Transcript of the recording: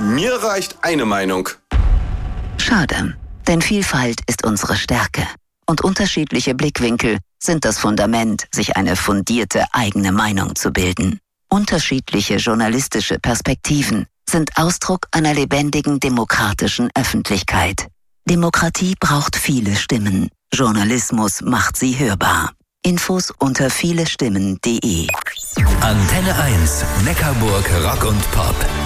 Mir reicht eine Meinung. Schade, denn Vielfalt ist unsere Stärke. Und unterschiedliche Blickwinkel sind das Fundament, sich eine fundierte eigene Meinung zu bilden. Unterschiedliche journalistische Perspektiven sind Ausdruck einer lebendigen demokratischen Öffentlichkeit. Demokratie braucht viele Stimmen. Journalismus macht sie hörbar. Infos unter vielestimmen.de. Antenne 1, Neckarburg Rock und Pop.